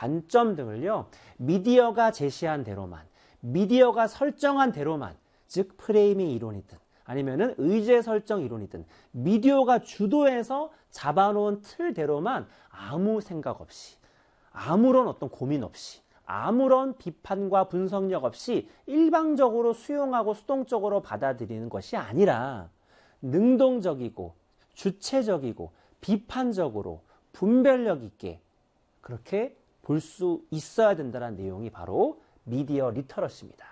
관점 등을요, 미디어가 제시한 대로만, 미디어가 설정한 대로만, 즉 프레이밍 이론이든 아니면은 의제 설정 이론이든 미디어가 주도해서 잡아놓은 틀대로만 아무 생각 없이, 아무런 어떤 고민 없이, 아무런 비판과 분석력 없이 일방적으로 수용하고 수동적으로 받아들이는 것이 아니라 능동적이고 주체적이고 비판적으로 분별력 있게 그렇게 볼 수 있어야 된다는 내용이 바로 미디어 리터러시입니다.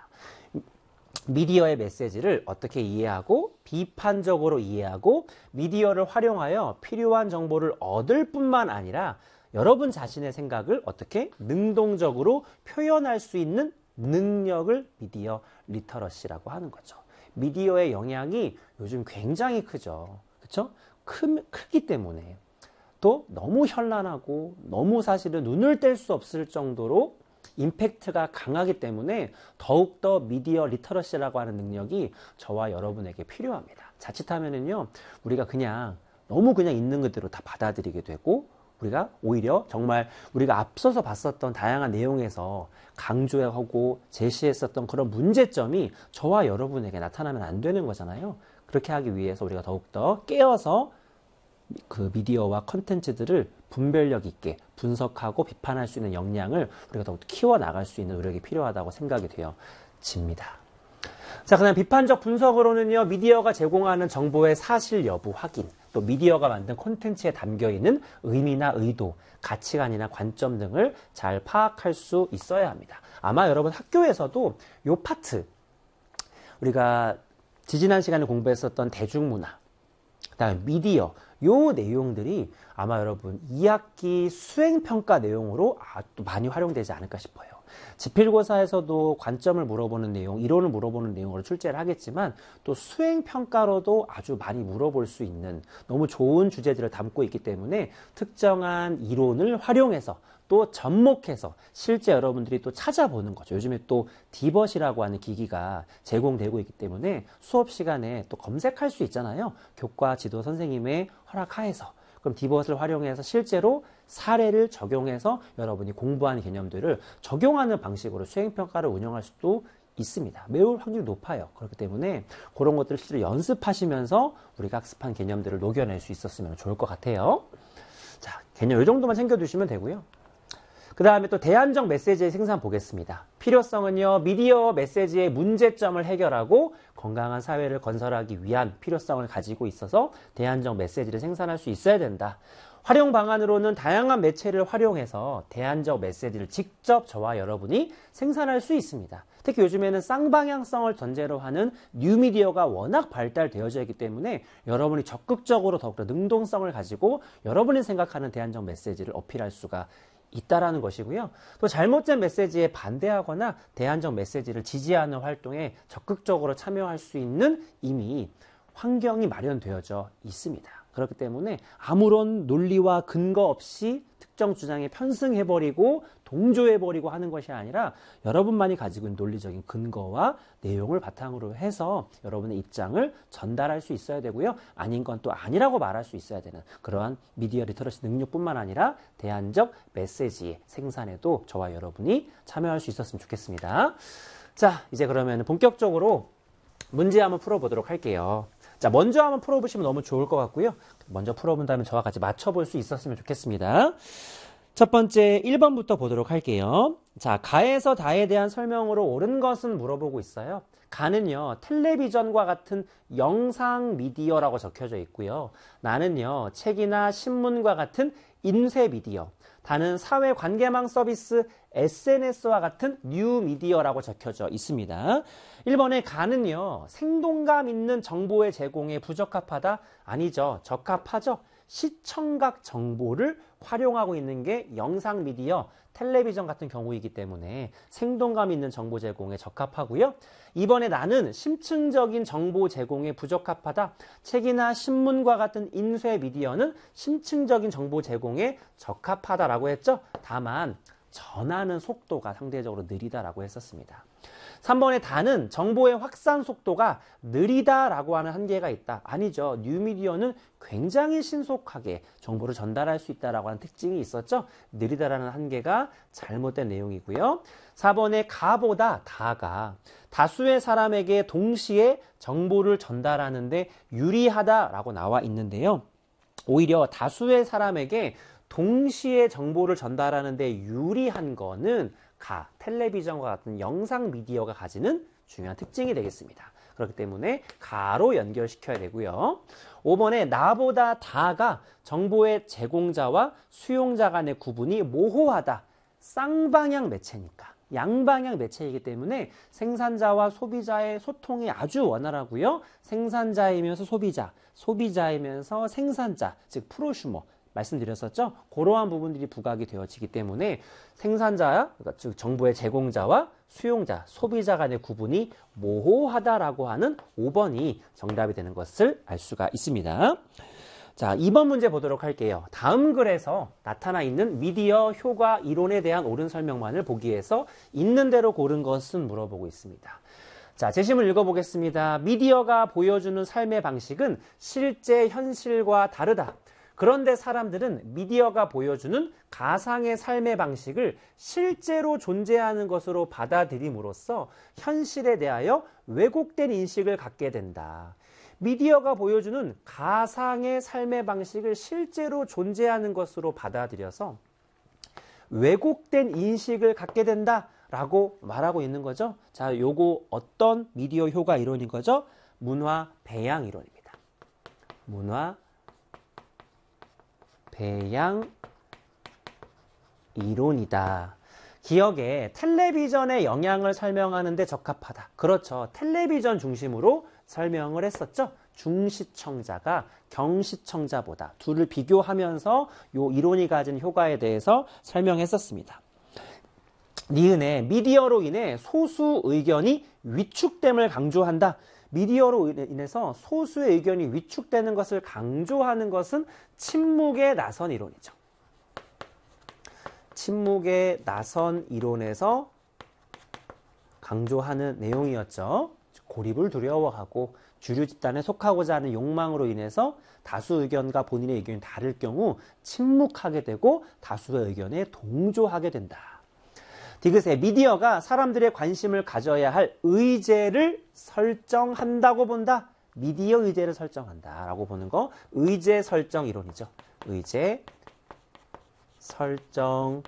미디어의 메시지를 어떻게 이해하고 비판적으로 이해하고 미디어를 활용하여 필요한 정보를 얻을 뿐만 아니라 여러분 자신의 생각을 어떻게 능동적으로 표현할 수 있는 능력을 미디어 리터러시라고 하는 거죠. 미디어의 영향이 요즘 굉장히 크죠. 그렇죠? 크기 때문에 또 너무 현란하고 너무 사실은 눈을 뗄 수 없을 정도로 임팩트가 강하기 때문에 더욱더 미디어 리터러시라고 하는 능력이 저와 여러분에게 필요합니다. 자칫하면은요, 우리가 너무 그냥 있는 그대로 다 받아들이게 되고, 우리가 오히려 정말 우리가 앞서서 봤었던 다양한 내용에서 강조하고 제시했었던 그런 문제점이 저와 여러분에게 나타나면 안 되는 거잖아요. 그렇게 하기 위해서 우리가 더욱더 깨어서 그 미디어와 컨텐츠들을 분별력 있게 분석하고 비판할 수 있는 역량을 우리가 더욱더 키워나갈 수 있는 노력이 필요하다고 생각이 되어집니다. 자, 그다음 비판적 분석으로는요, 미디어가 제공하는 정보의 사실 여부 확인, 또 미디어가 만든 콘텐츠에 담겨있는 의미나 의도, 가치관이나 관점 등을 잘 파악할 수 있어야 합니다. 아마 여러분 학교에서도 요 파트, 우리가 지지난 시간에 공부했었던 대중문화, 그다음 미디어, 요 내용들이 아마 여러분 2학기 수행평가 내용으로 또 많이 활용되지 않을까 싶어요. 지필고사에서도 관점을 물어보는 내용, 이론을 물어보는 내용으로 출제를 하겠지만 또 수행평가로도 아주 많이 물어볼 수 있는 너무 좋은 주제들을 담고 있기 때문에 특정한 이론을 활용해서 또 접목해서 실제 여러분들이 또 찾아보는 거죠. 요즘에 또 디벗이라고 하는 기기가 제공되고 있기 때문에 수업 시간에 또 검색할 수 있잖아요. 교과 지도 선생님의 허락하에서. 그럼 디벗을 활용해서 실제로 사례를 적용해서 여러분이 공부하는 개념들을 적용하는 방식으로 수행평가를 운영할 수도 있습니다. 매우 확률이 높아요. 그렇기 때문에 그런 것들을 실제로 연습하시면서 우리가 학습한 개념들을 녹여낼 수 있었으면 좋을 것 같아요. 자, 개념 이 정도만 챙겨두시면 되고요. 그 다음에 또 대안적 메시지의 생산 보겠습니다. 필요성은요, 미디어 메시지의 문제점을 해결하고 건강한 사회를 건설하기 위한 필요성을 가지고 있어서 대안적 메시지를 생산할 수 있어야 된다. 활용 방안으로는 다양한 매체를 활용해서 대안적 메시지를 직접 저와 여러분이 생산할 수 있습니다. 특히 요즘에는 쌍방향성을 전제로 하는 뉴미디어가 워낙 발달되어져 있기 때문에 여러분이 적극적으로 더욱더 능동성을 가지고 여러분이 생각하는 대안적 메시지를 어필할 수가 있다라는 것이고요. 또 잘못된 메시지에 반대하거나 대안적 메시지를 지지하는 활동에 적극적으로 참여할 수 있는 이미 환경이 마련되어져 있습니다. 그렇기 때문에 아무런 논리와 근거 없이 특정 주장에 편승해버리고 동조해버리고 하는 것이 아니라 여러분만이 가지고 있는 논리적인 근거와 내용을 바탕으로 해서 여러분의 입장을 전달할 수 있어야 되고요. 아닌 건 또 아니라고 말할 수 있어야 되는 그러한 미디어 리터러시 능력뿐만 아니라 대안적 메시지의 생산에도 저와 여러분이 참여할 수 있었으면 좋겠습니다. 자, 이제 그러면 본격적으로 문제 한번 풀어보도록 할게요. 자, 먼저 한번 풀어보시면 너무 좋을 것 같고요. 먼저 풀어본 다음에 저와 같이 맞춰볼 수 있었으면 좋겠습니다. 첫 번째 1번부터 보도록 할게요. 자, 가에서 다에 대한 설명으로 옳은 것은 물어보고 있어요. 가는요, 텔레비전과 같은 영상 미디어라고 적혀져 있고요. 나는요, 책이나 신문과 같은 인쇄 미디어. 다는 사회 관계망 서비스 SNS와 같은 뉴 미디어라고 적혀져 있습니다. 1번에 가는요, 생동감 있는 정보의 제공에 부적합하다? 아니죠. 적합하죠. 시청각 정보를 활용하고 있는 게 영상 미디어, 텔레비전 같은 경우이기 때문에 생동감 있는 정보 제공에 적합하고요. 2번에 나는 심층적인 정보 제공에 부적합하다. 책이나 신문과 같은 인쇄 미디어는 심층적인 정보 제공에 적합하다라고 했죠. 다만 전하는 속도가 상대적으로 느리다라고 했었습니다. 3번의 다는 정보의 확산 속도가 느리다라고 하는 한계가 있다. 아니죠. 뉴미디어는 굉장히 신속하게 정보를 전달할 수 있다라고 하는 특징이 있었죠. 느리다라는 한계가 잘못된 내용이고요. 4번의 가보다 다가 다수의 사람에게 동시에 정보를 전달하는데 유리하다라고 나와 있는데요. 오히려 다수의 사람에게 동시에 정보를 전달하는데 유리한 거는 텔레비전과 같은 영상 미디어가 가지는 중요한 특징이 되겠습니다. 그렇기 때문에 가로 연결시켜야 되고요. 5번에 나보다 다가 정보의 제공자와 수용자 간의 구분이 모호하다. 쌍방향 매체니까. 양방향 매체이기 때문에 생산자와 소비자의 소통이 아주 원활하고요. 생산자이면서 소비자, 소비자이면서 생산자, 즉 프로슈머. 말씀드렸었죠? 그러한 부분들이 부각이 되어지기 때문에 생산자, 즉 정보의 제공자와 수용자, 소비자 간의 구분이 모호하다라고 하는 5번이 정답이 되는 것을 알 수가 있습니다. 자, 2번 문제 보도록 할게요. 다음 글에서 나타나 있는 미디어 효과 이론에 대한 옳은 설명만을 보기 위해서 있는 대로 고른 것은 물어보고 있습니다. 자, 제시문 읽어보겠습니다. 미디어가 보여주는 삶의 방식은 실제 현실과 다르다. 그런데 사람들은 미디어가 보여주는 가상의 삶의 방식을 실제로 존재하는 것으로 받아들임으로써 현실에 대하여 왜곡된 인식을 갖게 된다. 미디어가 보여주는 가상의 삶의 방식을 실제로 존재하는 것으로 받아들여서 왜곡된 인식을 갖게 된다라고 말하고 있는 거죠. 자, 요거 어떤 미디어 효과 이론인 거죠? 문화 배양 이론입니다. 문화 배양 이론이다. 기억에 텔레비전의 영향을 설명하는 데 적합하다. 그렇죠. 텔레비전 중심으로 설명을 했었죠. 중시청자가 경시청자보다 둘을 비교하면서 요 이론이 가진 효과에 대해서 설명했었습니다. 니은에 미디어로 인해 소수 의견이 위축됨을 강조한다. 미디어로 인해서 소수의 의견이 위축되는 것을 강조하는 것은 침묵의 나선 이론이죠. 침묵의 나선 이론에서 강조하는 내용이었죠. 고립을 두려워하고 주류 집단에 속하고자 하는 욕망으로 인해서 다수 의견과 본인의 의견이 다를 경우 침묵하게 되고 다수의 의견에 동조하게 된다. 디귿에 미디어가 사람들의 관심을 가져야 할 의제를 설정한다고 본다. 미디어 의제를 설정한다라고 보는 거 의제 설정 이론이죠. 의제 설정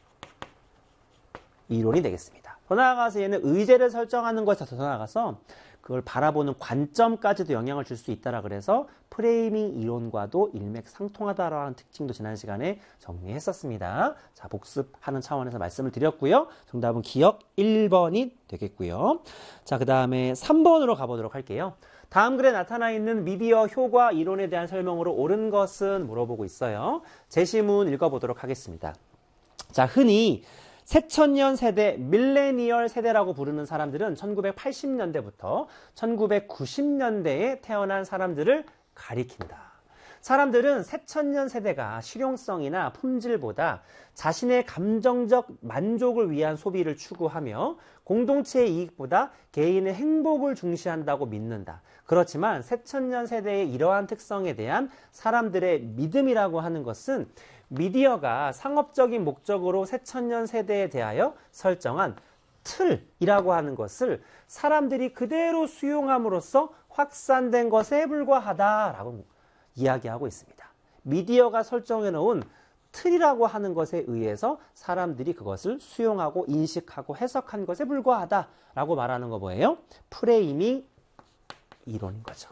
이론이 되겠습니다. 더 나아가서 얘는 의제를 설정하는 것에서 더 나아가서 그걸 바라보는 관점까지도 영향을 줄 수 있다라 그래서 프레이밍 이론과도 일맥상통하다라는 특징도 지난 시간에 정리했었습니다. 자, 복습하는 차원에서 말씀을 드렸고요. 정답은 기억 1번이 되겠고요. 자, 그 다음에 3번으로 가보도록 할게요. 다음 글에 나타나 있는 미디어 효과 이론에 대한 설명으로 옳은 것은 물어보고 있어요. 제시문 읽어보도록 하겠습니다. 자, 흔히 새천년 세대, 밀레니얼 세대라고 부르는 사람들은 1980년대부터 1990년대에 태어난 사람들을 가리킨다. 사람들은 새천년 세대가 실용성이나 품질보다 자신의 감정적 만족을 위한 소비를 추구하며 공동체의 이익보다 개인의 행복을 중시한다고 믿는다. 그렇지만 새천년 세대의 이러한 특성에 대한 사람들의 믿음이라고 하는 것은 미디어가 상업적인 목적으로 새천년 세대에 대하여 설정한 틀이라고 하는 것을 사람들이 그대로 수용함으로써 확산된 것에 불과하다라고 이야기하고 있습니다. 미디어가 설정해 놓은 틀이라고 하는 것에 의해서 사람들이 그것을 수용하고 인식하고 해석한 것에 불과하다라고 말하는 거 뭐예요? 프레이밍 이론인 거죠.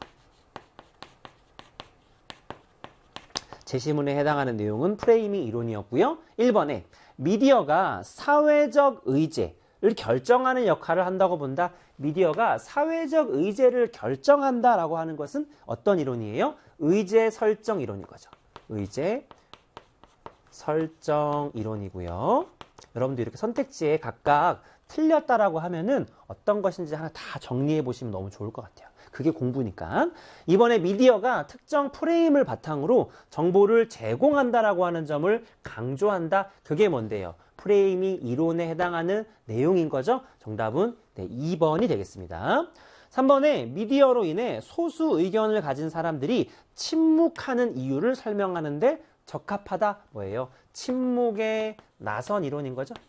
제시문에 해당하는 내용은 프레이밍 이론이었고요. 1번에 미디어가 사회적 의제를 결정하는 역할을 한다고 본다. 미디어가 사회적 의제를 결정한다라고 하는 것은 어떤 이론이에요? 의제 설정 이론인 거죠. 의제 설정 이론이고요. 여러분도 이렇게 선택지에 각각 틀렸다라고 하면은 어떤 것인지 하나 다 정리해 보시면 너무 좋을 것 같아요. 그게 공부니까. 이번에 미디어가 특정 프레임을 바탕으로 정보를 제공한다라고 하는 점을 강조한다. 그게 뭔데요? 프레이밍 이론에 해당하는 내용인 거죠. 정답은 네, 2번이 되겠습니다. 3번에 미디어로 인해 소수 의견을 가진 사람들이 침묵하는 이유를 설명하는데 적합하다 뭐예요? 침묵의 나선 이론인 거죠.